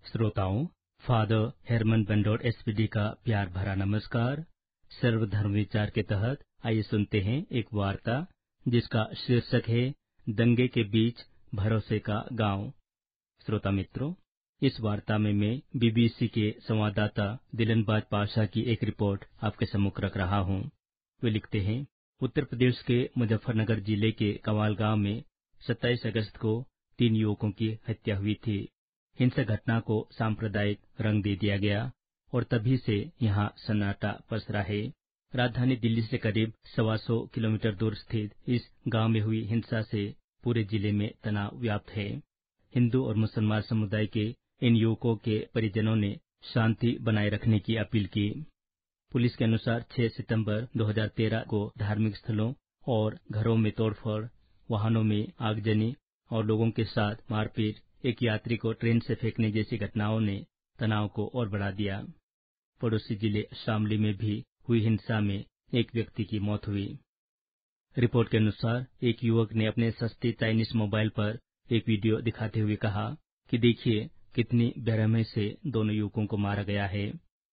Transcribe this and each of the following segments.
श्रोताओं, father हेरमन बंडोर SPD का प्यार भरा नमस्कार। सर्वधर्म विचार के तहत आइए सुनते हैं एक वार्ता जिसका शीर्षक है दंगे के बीच भरोसे का गांव। श्रोता मित्रों, इस वार्ता में मैं बीबीसी के संवाददाता दिलनबाज पाशा की एक रिपोर्ट आपके सम्मुख रख रहा हूं। वे लिखते हैं, उत्तर प्रदेश के मुजफ्फरनगर जिले के कवाल गांव में 27 अगस्त को 3 युवकों की हत्या हुई थी। हिंसक घटना को सांप्रदायिक रंग दे दिया गया और तभी से यहां सन्नाटा पसरा है। राजधानी दिल्ली से करीब 125 किलोमीटर दूर स्थित इस गांव में हुई हिंसा से पूरे जिले में तनाव व्याप्त है। हिंदू और मुसलमान समुदाय के इन युवकों के परिजनों ने शांति बनाए रखने की अपील की। पुलिस के अनुसार 6 सितंबर 2013 को धार्मिक स्थलों और घरों में तोड़फोड़, वाहनों में आगजनी और लोगों के साथ मारपीट, एक यात्री को ट्रेन से फेंकने जैसी घटनाओं ने तनाव को और बढ़ा दिया। पड़ोसी जिले शामली में भी हुई हिंसा में एक व्यक्ति की मौत हुई। रिपोर्ट के अनुसार एक युवक ने अपने सस्ते चाइनीज मोबाइल पर एक वीडियो दिखाते हुए कहा कि देखिए कितनी बेरहमी से दोनों युवकों को मारा गया है।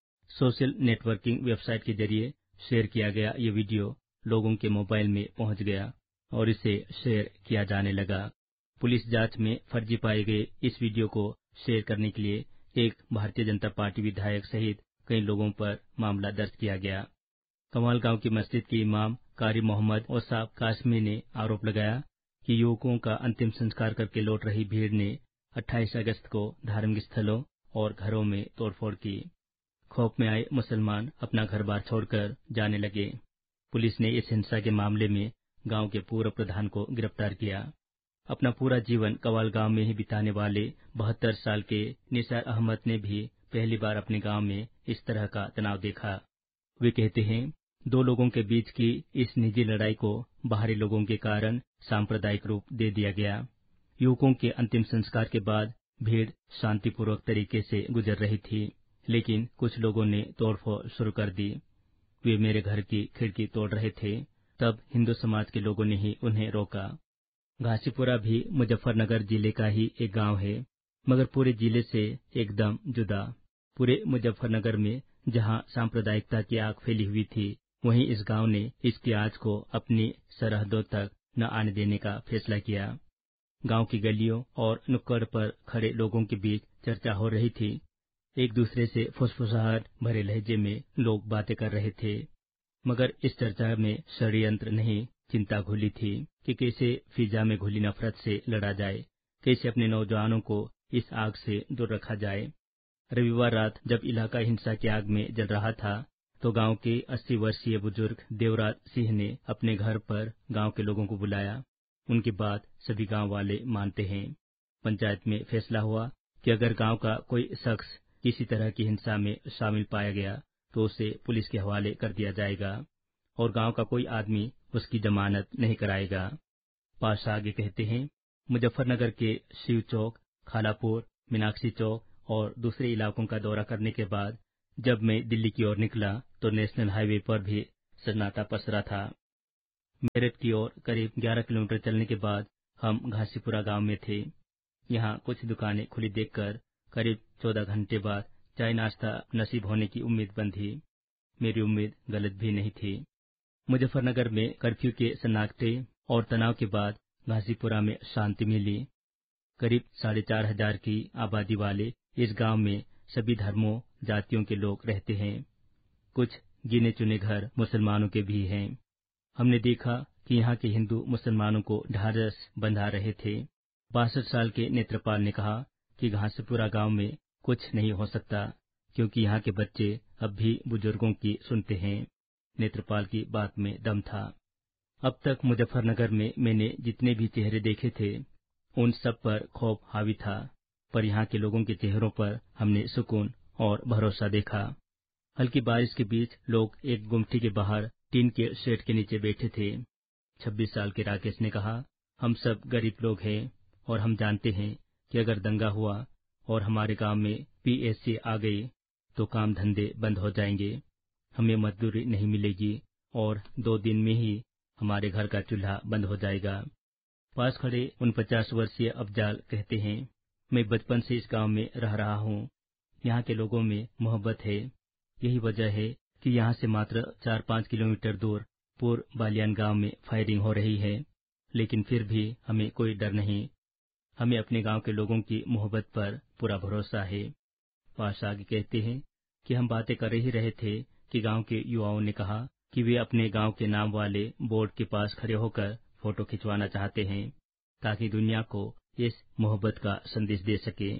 सोशल नेटवर्किंग वेबसाइट के जरिए शेयर किया गया ये वीडियो लोगों के मोबाइल में पहुंच गया और इसे शेयर किया जाने लगा। पुलिस जांच में फर्जी पाए गए इस वीडियो को शेयर करने के लिए एक भारतीय जनता पार्टी विधायक सहित कई लोगों पर मामला दर्ज किया गया। कमाल गांव की मस्जिद के इमाम कारी मोहम्मद ओसाफ कासमी ने आरोप लगाया कि युवकों का अंतिम संस्कार करके लौट रही भीड़ ने 28 अगस्त को धार्मिक स्थलों और घरों में तोड़फोड़ की। खौफ में आए मुसलमान अपना घर बार छोड़कर जाने लगे। पुलिस ने इस हिंसा के मामले में गांव के पूर्व प्रधान को गिरफ्तार किया। अपना पूरा जीवन कवाल गांव में ही बिताने वाले 72 साल के निसार अहमद ने भी पहली बार अपने गांव में इस तरह का तनाव देखा। वे कहते हैं, 2 लोगों के बीच की इस निजी लड़ाई को बाहरी लोगों के कारण सांप्रदायिक रूप दे दिया गया। युवकों के अंतिम संस्कार के बाद भीड़ शांतिपूर्वक तरीके से गुजर रही थी, लेकिन कुछ लोगों ने तोड़फोड़ शुरू कर दी। वे मेरे घर की खिड़की तोड़ रहे थे, तब हिंदू समाज के लोगों ने ही उन्हें रोका। घासीपुरा भी मुजफ्फरनगर जिले का ही एक गांव है, मगर पूरे जिले से एकदम जुदा। पूरे मुजफ्फरनगर में जहां सांप्रदायिकता की आग फैली हुई थी, वहीं इस गांव ने इसकी आग को अपनी सरहदों तक न आने देने का फैसला किया। गांव की गलियों और नुक्कड़ पर खड़े लोगों के बीच चर्चा हो रही थी। एक दूसरे से फुसफुसाहट भरे लहजे में लोग बातें कर रहे थे, मगर इस चर्चा में षड्यंत्र नहीं, चिंता घुली थी कि कैसे फिजा में घुली नफरत से लड़ा जाए, कैसे अपने नौजवानों को इस आग से दूर रखा जाए। रविवार रात जब इलाका हिंसा की आग में जल रहा था, तो गांव के 80 वर्षीय बुजुर्ग देवराज सिंह ने अपने घर पर गांव के लोगों को बुलाया। उनकी बात सभी गांव वाले मानते हैं। पंचायत में फैसला हुआ कि अगर गांव का कोई शख्स किसी तरह की हिंसा में शामिल पाया गया तो उसे पुलिस के हवाले कर दिया जाएगा और गांव का कोई आदमी उसकी जमानत नहीं कराएगा। पाशा आगे कहते हैं, मुजफ्फरनगर के शिव चौक, खालापुर, मीनाक्षी चौक और दूसरे इलाकों का दौरा करने के बाद जब मैं दिल्ली की ओर निकला तो नेशनल हाईवे पर भी सन्नाटा पसरा था। मेरठ की ओर करीब 11 किलोमीटर चलने के बाद हम घासीपुरा गांव में थे। यहाँ कुछ दुकानें खुली देखकर करीब 14 घंटे बाद चाय नाश्ता नसीब होने की उम्मीद बंधी। मेरी उम्मीद गलत भी नहीं थी। मुजफ्फरनगर में कर्फ्यू के सन्नाटे और तनाव के बाद घासीपुरा में शांति मिली। करीब 4,500 की आबादी वाले इस गांव में सभी धर्मों जातियों के लोग रहते हैं। कुछ गिने चुने घर मुसलमानों के भी हैं। हमने देखा कि यहाँ के हिंदू मुसलमानों को ढाढ़स बंधा रहे थे। 62 साल के नेत्रपाल ने कहा कि घासीपुरा गांव में कुछ नहीं हो सकता क्योंकि यहाँ के बच्चे अब भी बुजुर्गों की सुनते हैं। नेत्रपाल की बात में दम था। अब तक मुजफ्फरनगर में मैंने जितने भी चेहरे देखे थे, उन सब पर खौफ हावी था, पर यहाँ के लोगों के चेहरों पर हमने सुकून और भरोसा देखा। हल्की बारिश के बीच लोग एक गुमटी के बाहर टीन के शेड के नीचे बैठे थे। 26 साल के राकेश ने कहा, हम सब गरीब लोग हैं और हम जानते हैं कि अगर दंगा हुआ और हमारे गांव में पीएससी आ गई तो काम धंधे बंद हो जाएंगे, हमें मजदूरी नहीं मिलेगी और 2 दिन में ही हमारे घर का चूल्हा बंद हो जाएगा। पास खड़े 49 वर्षीय अफजाल कहते हैं, मैं बचपन से इस गांव में रह रहा हूँ। यहाँ के लोगों में मोहब्बत है। यही वजह है कि यहाँ से मात्र 4-5 किलोमीटर दूर पूर्व बालियान गांव में फायरिंग हो रही है, लेकिन फिर भी हमें कोई डर नहीं। हमें अपने गांव के लोगों की मोहब्बत पर पूरा भरोसा है। पाशा आगे कहते हैं कि हम बातें कर ही रहे थे कि गांव के युवाओं ने कहा कि वे अपने गांव के नाम वाले बोर्ड के पास खड़े होकर फोटो खिंचवाना चाहते हैं, ताकि दुनिया को इस मोहब्बत का संदेश दे सके।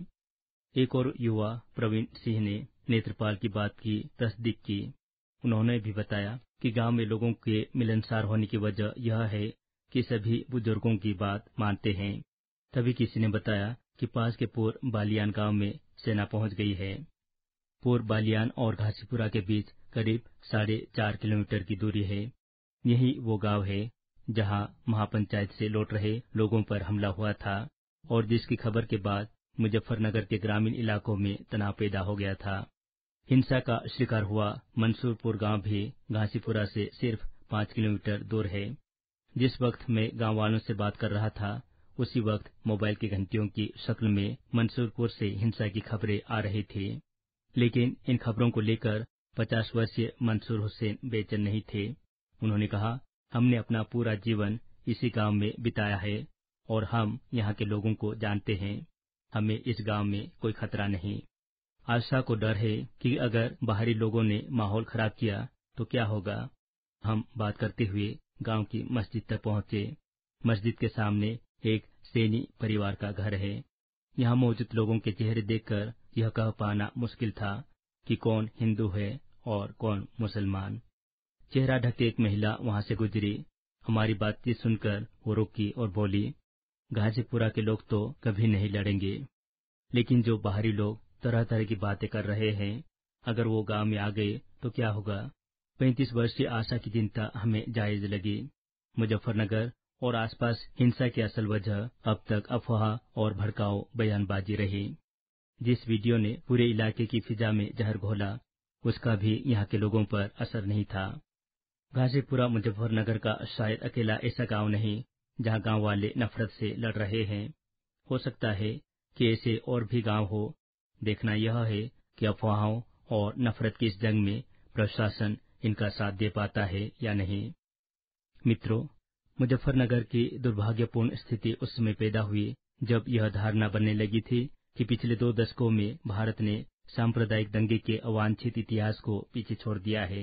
एक और युवा प्रवीण सिंह ने नेत्रपाल की बात की तस्दीक की। उन्होंने भी बताया कि गांव में लोगों के मिलनसार होने की वजह यह है कि सभी बुजुर्गों की बात मानते हैं। तभी किसी ने बताया कि पास के पूर्व बालियान गांव में सेना पहुंच गई है। पूर्व बालियान और घासीपुरा के बीच करीब 4.5 किलोमीटर की दूरी है। यही वो गांव है जहां महापंचायत से लौट रहे लोगों पर हमला हुआ था और जिसकी खबर के बाद मुजफ्फरनगर के ग्रामीण इलाकों में तनाव पैदा हो गया था। हिंसा का शिकार हुआ मंसूरपुर गांव भी घासीपुरा से सिर्फ 5 किलोमीटर दूर है। जिस वक्त मैं गांव वालों से बात कर रहा था, उसी वक्त मोबाइल की घंटियों की शक्ल में मंसूरपुर से हिंसा की खबरें आ रही थी। लेकिन इन खबरों को लेकर 50 वर्षीय मंसूर हुसैन बेचैन नहीं थे। उन्होंने कहा, हमने अपना पूरा जीवन इसी गांव में बिताया है और हम यहाँ के लोगों को जानते हैं। हमें इस गांव में कोई खतरा नहीं। आशा को डर है कि अगर बाहरी लोगों ने माहौल खराब किया तो क्या होगा। हम बात करते हुए गांव की मस्जिद तक पहुंचे। मस्जिद के सामने एक सैनी परिवार का घर है। यहाँ मौजूद लोगों के चेहरे देखकर यह कह पाना मुश्किल था कि कौन हिंदू है और कौन मुसलमान। चेहरा ढके एक महिला वहां से गुजरी। हमारी बातचीत सुनकर वो रुकी और बोली, घासीपुरा के लोग तो कभी नहीं लड़ेंगे, लेकिन जो बाहरी लोग तरह तरह की बातें कर रहे हैं, अगर वो गांव में आ गए तो क्या होगा। 35 वर्षीय आशा की चिंता हमें जायज लगी। मुजफ्फरनगर और आसपास हिंसा की असल वजह अब तक अफवाह और भड़काऊ बयानबाजी रही। जिस वीडियो ने पूरे इलाके की फिजा में जहर घोला, उसका भी यहाँ के लोगों पर असर नहीं था। घासीपुरा मुजफ्फरनगर का शायद अकेला ऐसा गांव नहीं जहां गांव वाले नफरत से लड़ रहे हैं। हो सकता है कि ऐसे और भी गांव हो। देखना यह है कि अफवाहों और नफरत की इस जंग में प्रशासन इनका साथ दे पाता है या नहीं। मित्रों, मुजफ्फरनगर की दुर्भाग्यपूर्ण स्थिति उस समय पैदा हुई जब यह धारणा बनने लगी थी कि पिछले 2 दशकों में भारत ने सांप्रदायिक दंगे के अवांछित इतिहास को पीछे छोड़ दिया है।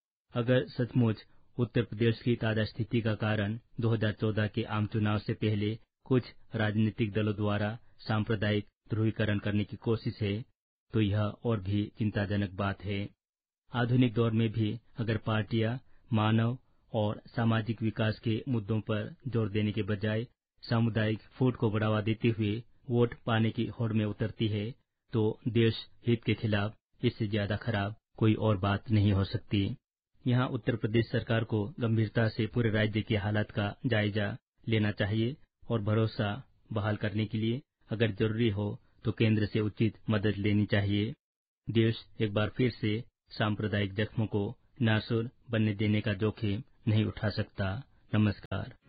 अगर सचमुच उत्तर प्रदेश की ताजा स्थिति का कारण 2014 के आम चुनाव से पहले कुछ राजनीतिक दलों द्वारा सांप्रदायिक ध्रुवीकरण करने की कोशिश है, तो यह और भी चिंताजनक बात है। आधुनिक दौर में भी अगर पार्टियां मानव और सामाजिक विकास के मुद्दों पर जोर देने के बजाय सामुदायिक फूट को बढ़ावा देते हुए वोट पाने की होड़ में उतरती है, तो देश हित के खिलाफ इससे ज्यादा खराब कोई और बात नहीं हो सकती। यहाँ उत्तर प्रदेश सरकार को गंभीरता से पूरे राज्य के हालात का जायजा लेना चाहिए और भरोसा बहाल करने के लिए अगर जरूरी हो तो केंद्र से उचित मदद लेनी चाहिए। देश एक बार फिर से सांप्रदायिक जख्मों को नासूर बनने देने का जोखिम नहीं उठा सकता। नमस्कार।